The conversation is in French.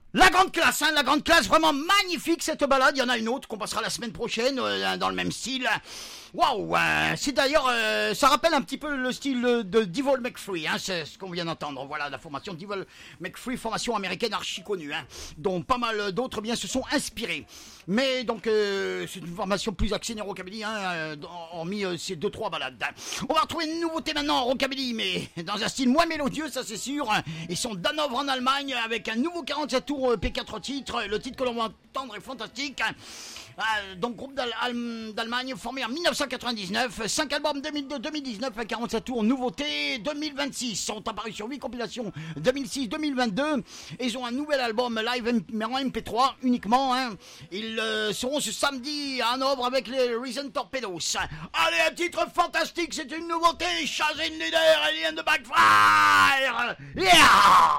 La grande classe, vraiment magnifique cette balade. Il y en a une autre qu'on passera la semaine prochaine dans le même style. Waouh, c'est d'ailleurs, ça rappelle un petit peu le style de Devil McFree, hein, c'est ce qu'on vient d'entendre. Voilà, la formation Devil McFree, formation américaine archi connue, hein, dont pas mal d'autres bien se sont inspirés. Mais donc, c'est une formation plus axée rockabilly, hein, hormis ces 2-3 balades. On va retrouver une nouveauté maintenant en rockabilly, mais dans un style moins mélodieux, ça c'est sûr. Ils sont d'Hanovre en Allemagne avec un nouveau 47 tours P4 titres. Le titre que l'on va entendre est fantastique. Donc groupe d'Allemagne formé en 1999, 5 albums 2002, 2019, 47 tours, nouveautés 2026 sont apparus sur 8 compilations 2006-2022 et ils ont un nouvel album live en MP3 uniquement, hein. Ils seront ce samedi à Hanovre avec les Reason Torpedoes. Allez, un titre fantastique, c'est une nouveauté, Chasing Leader, Alien de Backfire, yeah.